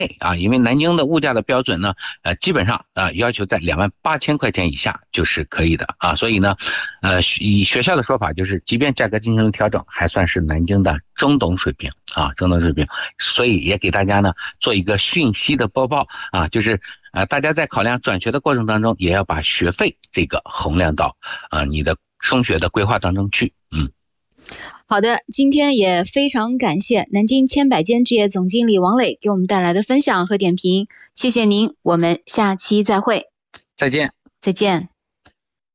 啊，因为南京的物价的标准呢，基本上要求在28000块钱以下就是可以的啊，所以呢，以学校的说法就是，即便价格进行了调整，还算是南京的中等水平啊，中等水平。所以也给大家呢做一个讯息的播报啊，就是大家在考量转学的过程当中，也要把学费这个衡量到你的升学的规划当中去。 好的，今天也非常感谢南京千百间置业总经理王磊给我们带来的分享和点评，谢谢您，我们下期再会。 再见。 再见。